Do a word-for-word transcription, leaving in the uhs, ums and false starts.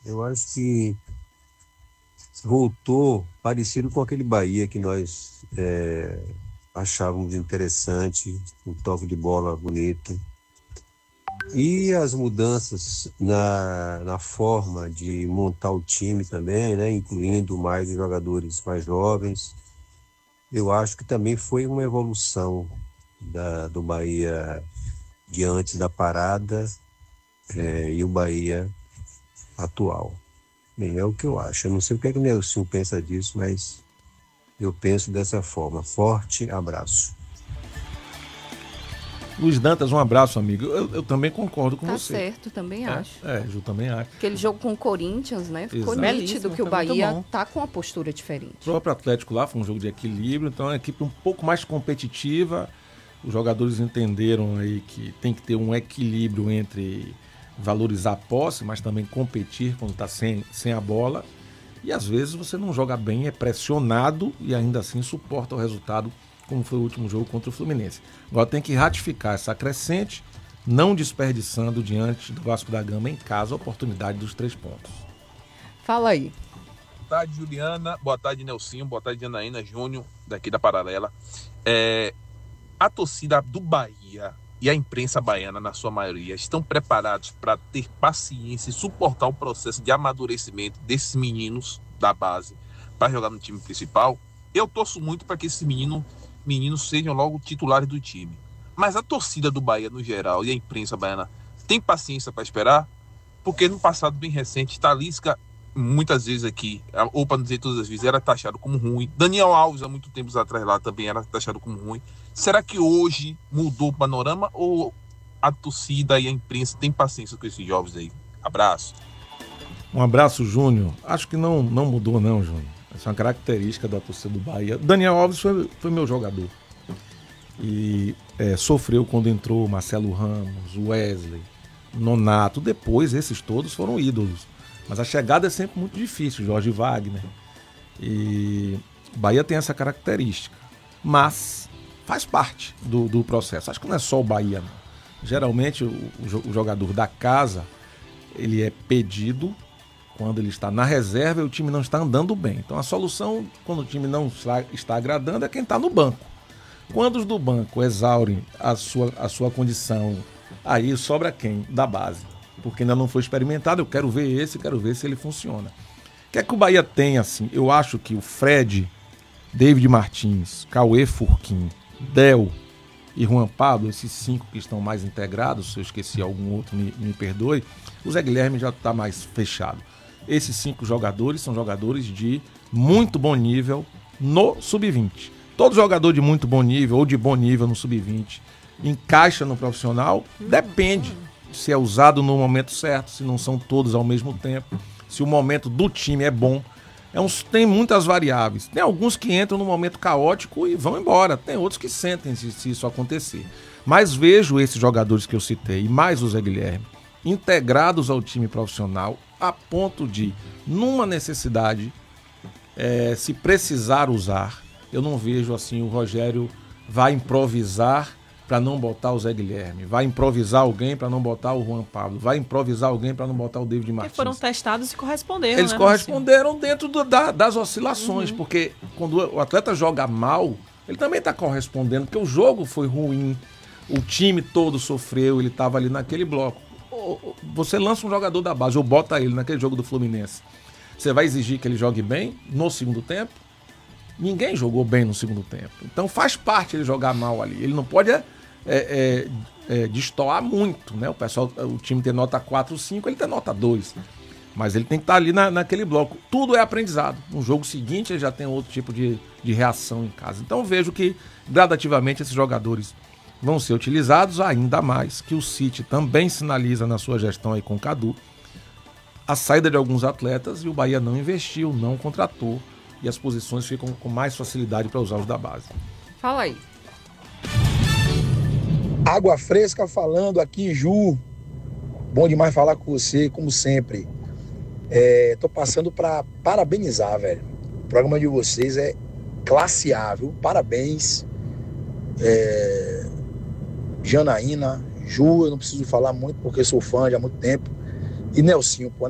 Eu acho que voltou parecido com aquele Bahia que nós é, achávamos interessante, um toque de bola bonito. E as mudanças na, na forma de montar o time também, né, incluindo mais os jogadores mais jovens, eu acho que também foi uma evolução da, do Bahia de antes da parada é, e o Bahia atual. Bem, é o que eu acho. Eu não sei o que é que o Nelson pensa disso, mas eu penso dessa forma. Forte abraço. Luiz Dantas, um abraço, amigo. Eu, eu também concordo com Tá você. certo, também É, acho. é, Ju também acho. Aquele jogo com o Corinthians, né? Ficou Exato. nítido Belíssimo, que o foi muito Bahia bom. tá com uma postura O diferente. próprio Atlético lá foi um jogo de equilíbrio, então é uma equipe um pouco mais competitiva. Os jogadores entenderam aí que tem que ter um equilíbrio entre valorizar a posse, mas também competir quando está sem, sem a bola. E às vezes você não joga bem, é pressionado e ainda assim suporta o resultado, como foi o último jogo contra o Fluminense. Agora tem que ratificar essa crescente, não desperdiçando diante do Vasco da Gama em casa a oportunidade dos três pontos. Fala aí. Boa tarde, Juliana. Boa tarde, Nelsinho. Boa tarde, Janaína Júnior, daqui da Paralela. É, a torcida do Bahia e a imprensa baiana, na sua maioria, estão preparados para ter paciência e suportar o processo de amadurecimento desses meninos da base para jogar no time principal. Eu torço muito para que esses meninos, meninos sejam logo titulares do time. Mas a torcida do Bahia, no geral, e a imprensa baiana, tem paciência para esperar? Porque no passado bem recente, Talisca, muitas vezes aqui, ou para não dizer todas as vezes, era taxado como ruim. Daniel Alves, há muito tempo atrás lá, também era taxado como ruim. Será que hoje mudou o panorama ou a torcida e a imprensa tem paciência com esses jovens aí? Abraço. Um abraço, Júnior. Acho que não, não mudou não, Júnior. Essa é uma característica da torcida do Bahia. Daniel Alves foi, foi meu jogador. E é, sofreu quando entrou Marcelo Ramos, Wesley, Nonato. Depois, esses todos foram ídolos. Mas a chegada é sempre muito difícil, Jorge Wagner. E o Bahia tem essa característica. Mas faz parte do, do processo. Acho que não é só o Bahia, não. Geralmente, o, o jogador da casa, ele é pedido quando ele está na reserva e o time não está andando bem. Então, a solução, quando o time não está, está agradando, é quem está no banco. Quando os do banco exaurem a sua, a sua condição, aí sobra quem? Da base. Porque ainda não foi experimentado, eu quero ver esse, quero ver se ele funciona. O que é que o Bahia tem, assim? Eu acho que o Fred, David Martins, Cauê Furquim, Del e Juan Pablo, esses cinco que estão mais integrados, se eu esqueci algum outro, me, me perdoe, o Zé Guilherme já está mais fechado. Esses cinco jogadores são jogadores de muito bom nível no sub vinte. Todo jogador de muito bom nível ou de bom nível no sub vinte encaixa no profissional, depende se é usado no momento certo, se não são todos ao mesmo tempo, se o momento do time é bom. É uns, tem muitas variáveis. Tem alguns que entram no momento caótico e vão embora. Tem outros que sentem se, se isso acontecer. Mas vejo esses jogadores que eu citei, e mais o Zé Guilherme, integrados ao time profissional, a ponto de, numa necessidade, é, se precisar usar, eu não vejo assim o Rogério vai improvisar para não botar o Zé Guilherme, vai improvisar alguém para não botar o Juan Pablo, vai improvisar alguém para não botar o David Martins. Que foram testados e corresponderam. Eles né, corresponderam Marcinho? Dentro do, da, das oscilações, uhum. Porque quando o atleta joga mal, ele também está correspondendo, porque o jogo foi ruim, o time todo sofreu, ele estava ali naquele bloco. Você lança um jogador da base ou bota ele naquele jogo do Fluminense, você vai exigir que ele jogue bem no segundo tempo? Ninguém jogou bem no segundo tempo. Então faz parte ele jogar mal ali. Ele não pode é, é, é, destoar muito, né? O pessoal, o time tem nota quatro, cinco, ele tem nota dois. Mas ele tem que estar ali na, naquele bloco. Tudo é aprendizado. No jogo seguinte ele já tem outro tipo de, de reação em casa. Então vejo que gradativamente esses jogadores vão ser utilizados, ainda mais que o City também sinaliza na sua gestão aí com o Cadu a saída de alguns atletas e o Bahia não investiu, não contratou. E as posições ficam com mais facilidade para usar os da base. Fala aí. Água Fresca falando aqui, Ju. Bom demais falar com você, como sempre. É, tô passando para parabenizar, velho. O programa de vocês é classe A, viu? Parabéns. É, Janaína, Ju, eu não preciso falar muito porque sou fã de há muito tempo. E Nelsinho, pô.